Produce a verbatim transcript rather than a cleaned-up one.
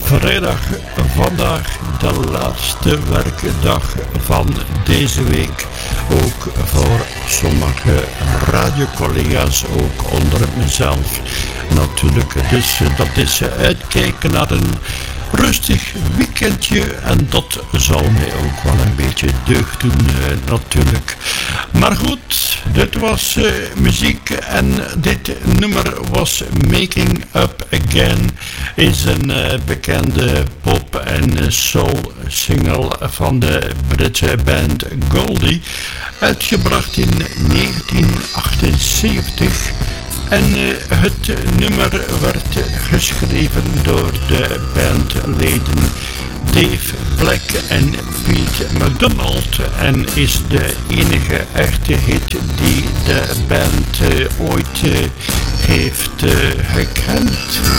Vrijdag, vandaag de laatste werkdag van deze week. Ook voor sommige radiocollega's, ook onder mezelf natuurlijk. Dus dat is uitkijken naar een rustig weekendje en dat zal mij ook wel een beetje deugd doen uh, natuurlijk. Maar goed, dit was uh, muziek en dit nummer was Making Up Again, is een uh, bekende pop en soul single van de Britse band Goldie, uitgebracht in negentien achtenzeventig. En uh, het nummer werd geschreven door de bandleden Dave Black en Pete McDonald en is de enige echte hit die de band uh, ooit uh, heeft uh, gekend.